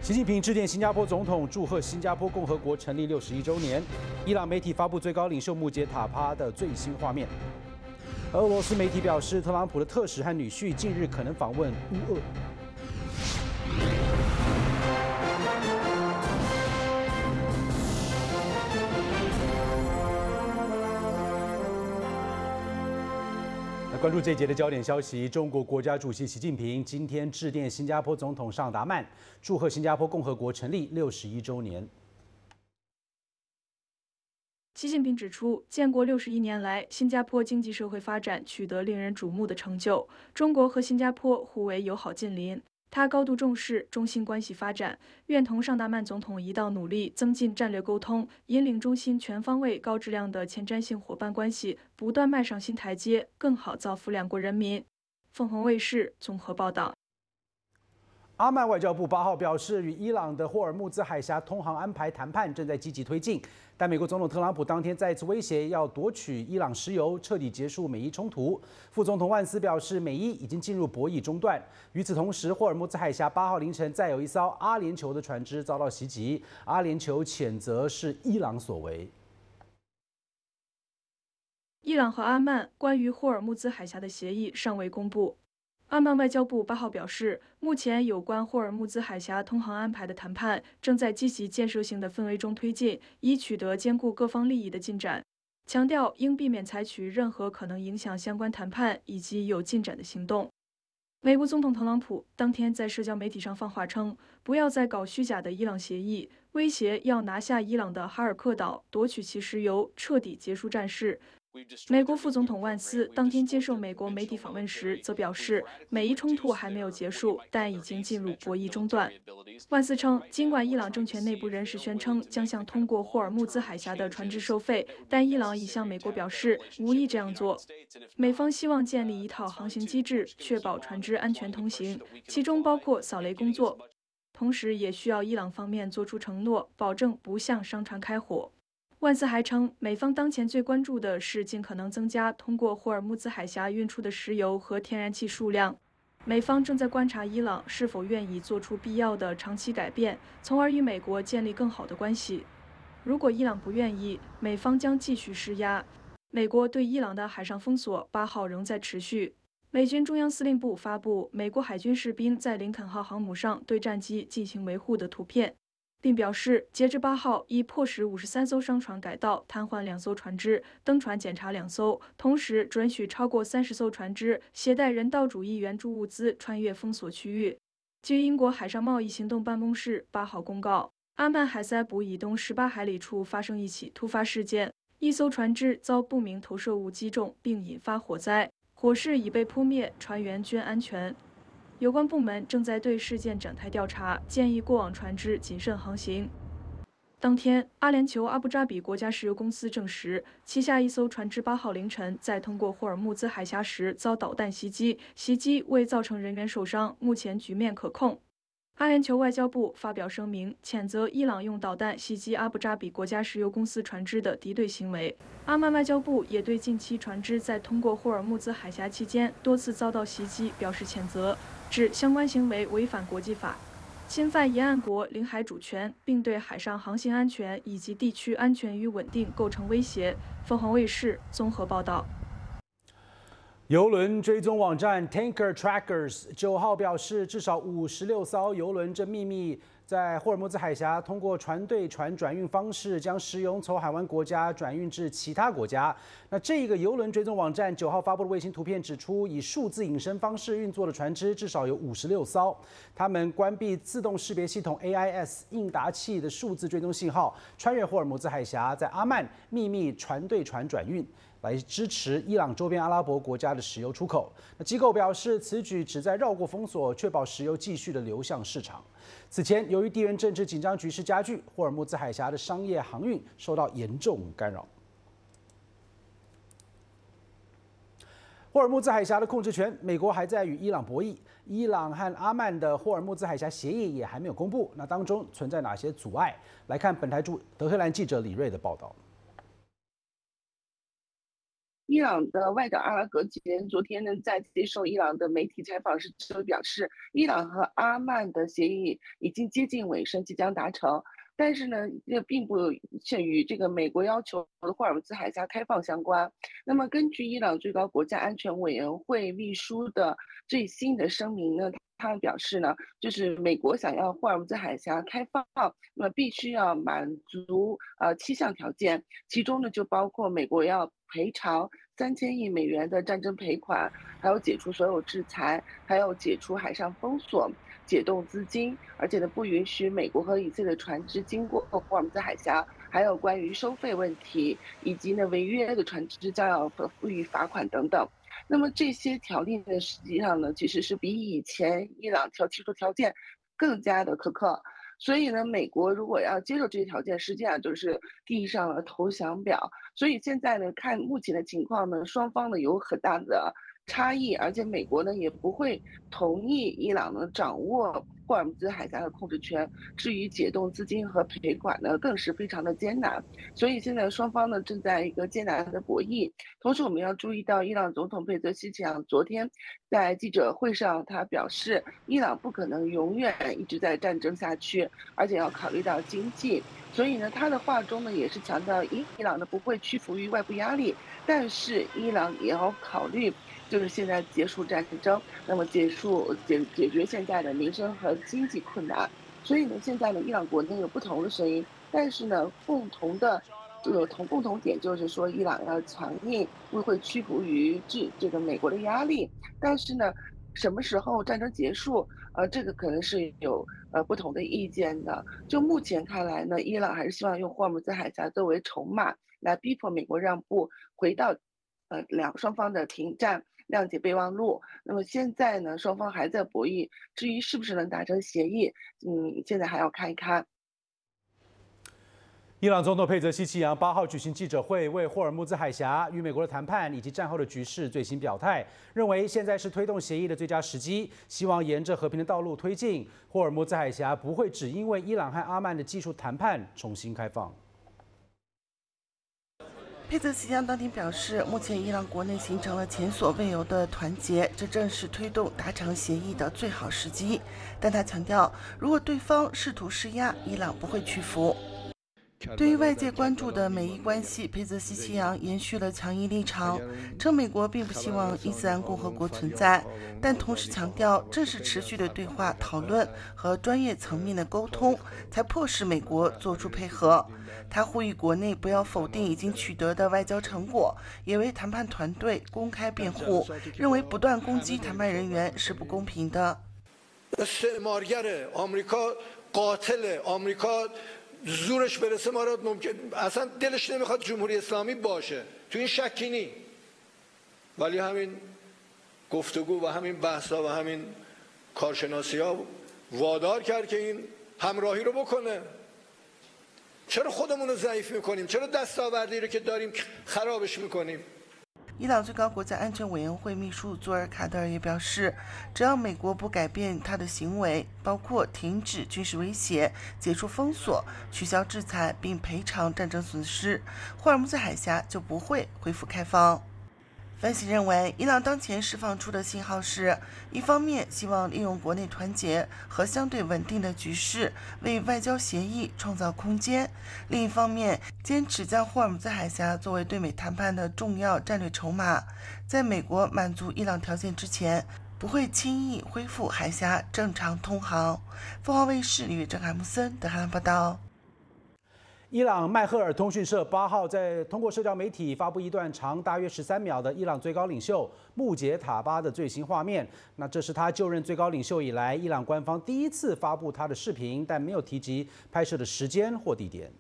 习近平致电新加坡总统，祝贺新加坡共和国成立61周年。伊朗媒体发布最高领袖穆杰塔帕的最新画面。俄罗斯媒体表示，特朗普的特使和女婿近日可能访问乌俄。关注这一节的焦点消息，中国国家主席习近平今天致电新加坡总统尚达曼，祝贺新加坡共和国成立61周年。 习近平指出，建国61年来，新加坡经济社会发展取得令人瞩目的成就。中国和新加坡互为友好近邻，他高度重视中新关系发展，愿同尚达曼总统一道努力，增进战略沟通，引领中新全方位、高质量的前瞻性伙伴关系不断迈上新台阶，更好造福两国人民。凤凰卫视综合报道。 阿曼外交部8号表示，与伊朗的霍尔木兹海峡通航安排谈判正在积极推进，但美国总统特朗普当天再次威胁要夺取伊朗石油，彻底结束美伊冲突。副总统万斯表示，美伊已经进入博弈中断。与此同时，霍尔木兹海峡8号凌晨再有一艘阿联酋的船只遭到袭击，阿联酋谴责是伊朗所为。 伊朗和阿曼关于霍尔木兹海峡的协议尚未公布。阿曼外交部8号表示，目前有关霍尔木兹海峡通航安排的谈判正在积极建设性的氛围中推进，以取得兼顾各方利益的进展。强调应避免采取任何可能影响相关谈判以及有进展的行动。美国总统特朗普当天在社交媒体上放话称，不要再搞虚假的伊朗协议，威胁要拿下伊朗的哈尔克岛，夺取其石油，彻底结束战事。美国副总统万斯当天接受美国媒体访问时，则表示，美伊冲突还没有结束，但已经进入博弈中断。万斯称，尽管伊朗政权内部人士宣称将向通过霍尔木兹海峡的船只收费，但伊朗已向美国表示无意这样做。美方希望建立一套航行机制，确保船只安全通行，其中包括扫雷工作，同时也需要伊朗方面做出承诺，保证不向商船开火。万斯还称，美方当前最关注的是尽可能增加通过霍尔木兹海峡运出的石油和天然气数量。美方正在观察伊朗是否愿意做出必要的长期改变，从而与美国建立更好的关系。如果伊朗不愿意，美方将继续施压。美国对伊朗的海上封锁8号仍在持续。美军中央司令部发布美国海军士兵在林肯号航母上对战机进行维护的图片，并表示，截至8号，已迫使53艘商船改道，瘫痪2艘船只，登船检查2艘，同时准许超过30艘船只携带人道主义援助物资穿越封锁区域。据英国海上贸易行动办公室8号公告，阿曼海塞卜以东18海里处发生一起突发事件，一艘船只遭不明投射物击中，并引发火灾，火势已被扑灭，船员均安全。有关部门正在对事件展开调查，建议过往船只谨慎航行。当天，阿联酋阿布扎比国家石油公司证实，旗下一艘船只8号凌晨在通过霍尔木兹海峡时遭导弹袭击，袭击未造成人员受伤，目前局面可控。阿联酋外交部发表声明，谴责伊朗用导弹袭击阿布扎比国家石油公司船只的敌对行为。阿曼外交部也对近期船只在通过霍尔木兹海峡期间多次遭到袭击表示谴责，指相关行为违反国际法，侵犯沿岸国领海主权，并对海上航行安全以及地区安全与稳定构成威胁。凤凰卫视综合报道。 邮轮追踪网站 Tanker Trackers 9号表示，至少56艘邮轮正秘密在霍尔木兹海峡通过船对船转运方式，将石油从海湾国家转运至其他国家。那这个邮轮追踪网站9号发布的卫星图片指出，以数字隐身方式运作的船只至少有56艘，他们关闭自动识别系统 AIS 应答器的数字追踪信号，穿越霍尔木兹海峡，在阿曼秘密船对船转运，来支持伊朗周边阿拉伯国家的石油出口。那机构表示，此举旨在绕过封锁，确保石油继续的流向市场。此前，由于地缘政治紧张局势加剧，霍尔木兹海峡的商业航运受到严重干扰。霍尔木兹海峡的控制权，美国还在与伊朗博弈。伊朗和阿曼的霍尔木兹海峡协议也还没有公布，那当中存在哪些阻碍？来看本台驻德黑兰记者李瑞的报道。 伊朗的外长阿拉格吉昨天呢，在接受伊朗的媒体采访时就表示，伊朗和阿曼的协议已经接近尾声，即将达成。但是呢，这并不与这个美国要求的霍尔木兹海峡开放相关。那么，根据伊朗最高国家安全委员会秘书的最新的声明呢，他表示呢，就是美国想要霍尔木兹海峡开放，那么必须要满足7项条件，其中呢就包括美国要赔偿3000亿美元的战争赔款，还有解除所有制裁，还有解除海上封锁。解冻资金，而且呢不允许美国和以色列的船只经过霍尔木兹海峡，还有关于收费问题，以及呢违约的船只将要赋予罚款等等。那么这些条例呢，实际上呢其实是比以前伊朗提出条件更加的苛刻。所以呢，美国如果要接受这些条件，实际上就是递上了投降表。所以现在呢，看目前的情况呢，双方呢有很大的差异，而且美国呢也不会同意伊朗呢掌握霍尔木兹海峡的控制权。至于解冻资金和赔款呢，更是非常的艰难。所以现在双方呢正在一个艰难的博弈。同时，我们要注意到，伊朗总统佩泽西奇扬昨天在记者会上，他表示，伊朗不可能永远一直在战争下去，而且要考虑到经济。所以呢，他的话中呢也是强调，伊朗呢不会屈服于外部压力，但是伊朗也要考虑。就是现在结束战争，那么解决现在的民生和经济困难。所以呢，现在呢，伊朗国内有不同的声音，但是呢，共同点就是说，伊朗要强硬，不会屈服于这个美国的压力。但是呢，什么时候战争结束？这个可能是有不同的意见的。就目前看来呢，伊朗还是希望用霍尔木兹海峡作为筹码，来逼迫美国让步，回到双方的停战。谅解备忘录。那么现在呢，双方还在博弈，至于是不是能达成协议，现在还要看一看。 伊朗总统佩泽西奇扬8号举行记者会，为霍尔木兹海峡与美国的谈判以及战后的局势最新表态，认为现在是推动协议的最佳时机，希望沿着和平的道路推进。霍尔木兹海峡不会只因为伊朗和阿曼的技术谈判重新开放。 佩泽西奇扬当天表示，目前伊朗国内形成了前所未有的团结，这正是推动达成协议的最好时机。但他强调，如果对方试图施压，伊朗不会屈服。对于外界关注的美伊关系，佩泽西奇扬延续了强硬立场，称美国并不希望伊斯兰共和国存在，但同时强调，正是持续的对话讨论和专业层面的沟通，才迫使美国做出配合。他呼吁国内不要否定已经取得的外交成果，也为谈判团队公开辩护，认为不断攻击谈判人员是不公平的。 زورش برسه ما را ممکن اصلا دلش نمیخواد جمهوری اسلامی باشه تو این شکی نی ولی همین گفتگو و همین بحثا و همین کارشناسی ها وادار کرد که این همراهی رو بکنه چرا خودمون رو ضعیف میکنیم چرا دستاوردی رو که داریم خرابش میکنیم 伊朗最高国家安全委员会秘书佐尔卡德尔也表示，只要美国不改变他的行为，包括停止军事威胁、解除封锁、取消制裁并赔偿战争损失，霍尔木兹海峡就不会恢复开放。分析认为，伊朗当前释放出的信号是，一方面希望利用国内团结和相对稳定的局势为外交协议创造空间，另一方面坚持将霍尔木兹海峡作为对美谈判的重要战略筹码，在美国满足伊朗条件之前，不会轻易恢复海峡正常通航。凤凰卫视李月珍、海姆森德黑兰报道。 伊朗迈赫尔通讯社8号在通过社交媒体发布一段长大约13秒的伊朗最高领袖穆杰塔巴的最新画面。那这是他就任最高领袖以来，伊朗官方第一次发布他的视频，但没有提及拍摄的时间或地点。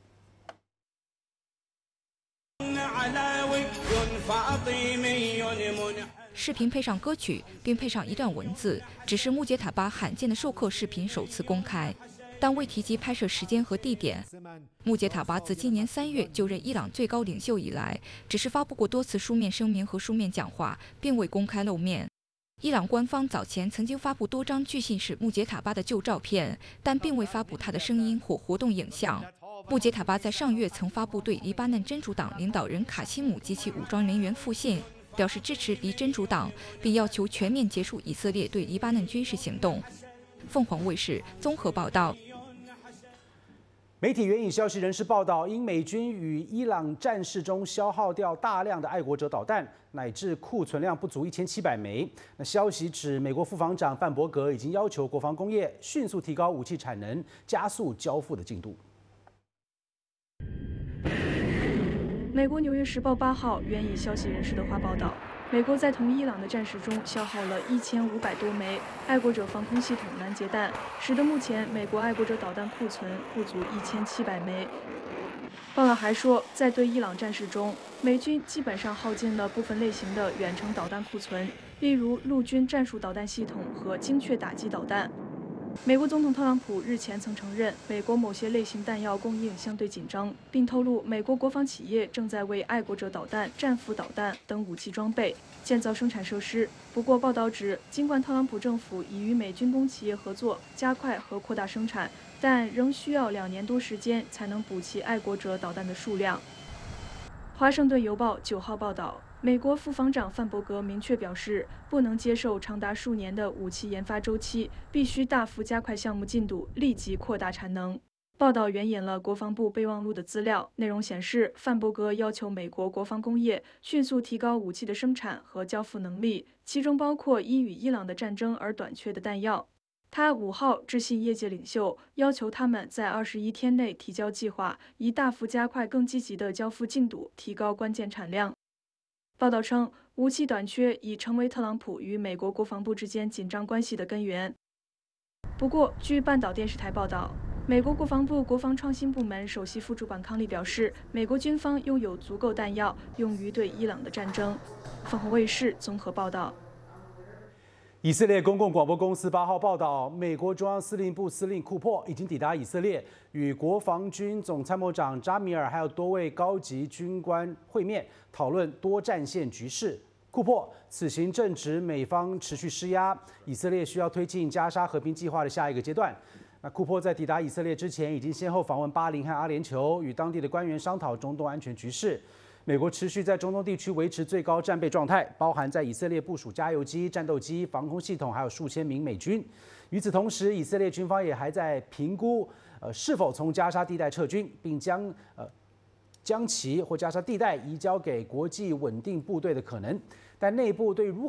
视频配上歌曲，并配上一段文字，只是穆杰塔巴罕见的授课视频首次公开。但未提及拍摄时间和地点。穆杰塔巴自今年3月就任伊朗最高领袖以来，只是发布过多次书面声明和书面讲话，并未公开露面。伊朗官方早前曾经发布多张据信使穆杰塔巴的旧照片，但并未发布他的声音或活动影像。 穆杰塔巴在上月曾发布对黎巴嫩真主党领导人卡西姆及其武装人员复信，表示支持黎真主党，并要求全面结束以色列对黎巴嫩军事行动。凤凰卫视综合报道。 媒体援引消息人士报道，因美军与伊朗战事中消耗掉大量的爱国者导弹，乃至库存量不足1700枚。那消息指，美国副防长范伯格已经要求国防工业迅速提高武器产能，加速交付的进度。 美国《纽约时报》8号援引消息人士的话报道，美国在同伊朗的战事中消耗了1500多枚爱国者防空系统拦截弹，使得目前美国爱国者导弹库存不足1700枚。报道还说，在对伊朗战事中，美军基本上耗尽了部分类型的远程导弹库存，例如陆军战术导弹系统和精确打击导弹。美国总统特朗普日前曾承认，美国某些类型弹药供应相对紧张，并透露美国国防企业正在为爱国者导弹、战斧导弹等武器装备建造生产设施。不过，报道指，尽管特朗普政府已与美军工企业合作，加快和扩大生产，但仍需要2年多时间才能补齐爱国者导弹的数量。华盛顿邮报9号报道，美国副防长范伯格明确表示，不能接受长达数年的武器研发周期，必须大幅加快项目进度，立即扩大产能。报道援引了国防部备忘录的资料，内容显示，范伯格要求美国国防工业迅速提高武器的生产和交付能力，其中包括因与伊朗的战争而短缺的弹药。他5号致信业界领袖，要求他们在21天内提交计划，以大幅加快更积极的交付进度，提高关键产量。报道称，武器短缺已成为特朗普与美国国防部之间紧张关系的根源。不过，据半岛电视台报道，美国国防部国防创新部门首席副主管康利表示，美国军方拥有足够弹药用于对伊朗的战争。凤凰卫视综合报道。 以色列公共广播公司8号报道，美国中央司令部司令库珀已经抵达以色列，与国防军总参谋长扎米尔还有多位高级军官会面，讨论多战线局势。库珀此行正值美方持续施压，以色列需要推进加沙和平计划的下一个阶段。那库珀在抵达以色列之前，已经先后访问巴林和阿联酋，与当地的官员商讨中东安全局势。美国持续在中东地区维持最高战备状态，包含在以色列部署加油机、战斗机、防空系统，还有数千名美军。与此同时，以色列军方也还在评估，是否从加沙地带撤军，并将其或加沙地带移交给国际稳定部队的可能。但内部对如